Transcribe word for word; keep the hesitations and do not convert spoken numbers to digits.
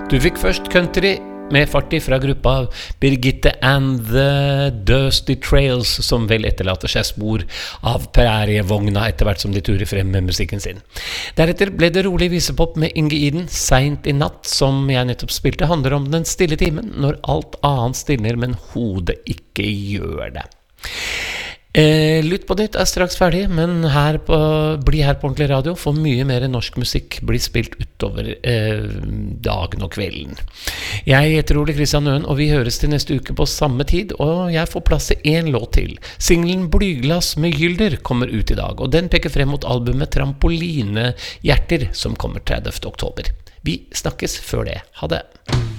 Du fikk først country med fartig fra gruppa Birgitte and the Dusty Trails, som vel etterlater seg spor av prærievogna etter hvert som de turer frem med musikken sin. Deretter ble det rolig visepop med Inge Iden, Seint i natt, som jeg nettopp spilte, handler om den stille timen, når alt annet stiller, men hodet ikke gjør det. Eh, Lytt på nytt er straks ferdig, men her på, bli her på Ordentlig Radio, for mye mer norsk musikk blir spilt utover eh, dagen og kvelden. Jeg heter Ole Kristian Øen, og vi høres til neste uke på samme tid, og jeg får plass til en låt til. Singlen Blyglass med Gylder kommer ut i dag, og den peker frem mot albumet Trampoline Hjerter, som kommer tredivte oktober. Vi snakkes før det. Ha det!